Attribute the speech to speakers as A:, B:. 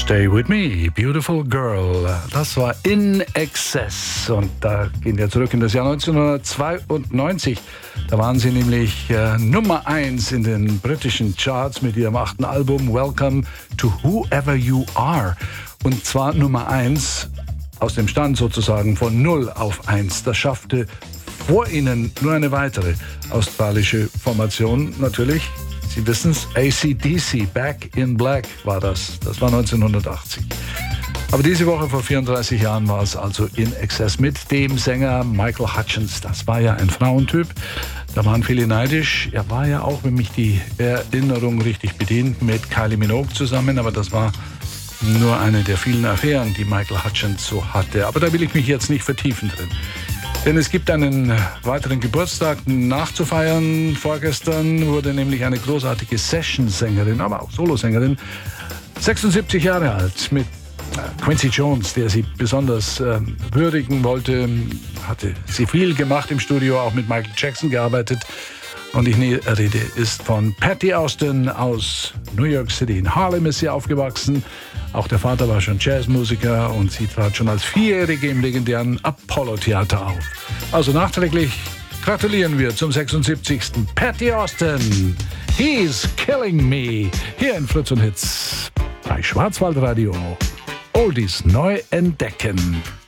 A: Stay with me, beautiful girl. Das war In Excess. Und da gehen wir zurück in das Jahr 1992. Da waren sie nämlich Nummer 1 in den britischen Charts mit ihrem 8. Album Welcome to Whoever You Are. Und zwar Nummer 1 aus dem Stand sozusagen von 0 auf 1. Das schaffte vor ihnen nur eine weitere australische Formation natürlich. Sie wissen es, AC/DC, Back in Black war das. Das war 1980. Aber diese Woche vor 34 Jahren war es also In Excess mit dem Sänger Michael Hutchence. Das war ja ein Frauentyp. Da waren viele neidisch. Er war ja auch, wenn mich die Erinnerung richtig bedient, mit Kylie Minogue zusammen. Aber das war nur eine der vielen Affären, die Michael Hutchence so hatte. Aber da will ich mich jetzt nicht vertiefen drin. Denn es gibt einen weiteren Geburtstag nachzufeiern. Vorgestern wurde nämlich eine großartige Session-Sängerin, aber auch Solosängerin, 76 Jahre alt, mit Quincy Jones, der sie besonders würdigen wollte. Hatte sie viel gemacht im Studio, auch mit Michael Jackson gearbeitet. Und die Rede ist von Patti Austin aus New York City. In Harlem ist sie aufgewachsen. Auch der Vater war schon Jazzmusiker und sie trat schon als 4-Jährige im legendären Apollo-Theater auf. Also nachträglich gratulieren wir zum 76. Patti Austin. He's Killing Me. Hier in Fritz und Hits bei Schwarzwaldradio. Oldies neu entdecken.